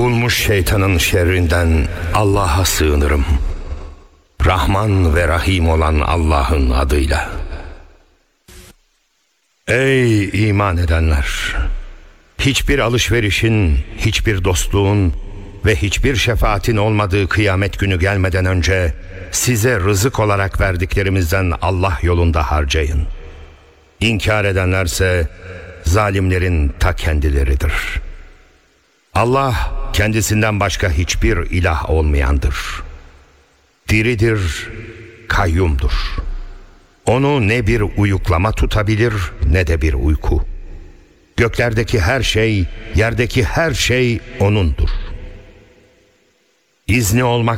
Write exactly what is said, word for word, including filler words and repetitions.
Kovulmuş şeytanın şerrinden Allah'a sığınırım. Rahman ve Rahim olan Allah'ın adıyla. Ey iman edenler! Hiçbir alışverişin, hiçbir dostluğun ve hiçbir şefaatin olmadığı kıyamet günü gelmeden önce size rızık olarak verdiklerimizden Allah yolunda harcayın. İnkar edenlerse zalimlerin ta kendileridir. Allah kendisinden başka hiçbir ilah olmayandır. Diridir, kayyumdur. Onu ne bir uyuklama tutabilir ne de bir uyku. Göklerdeki her şey, yerdeki her şey O'nundur. İzni olmak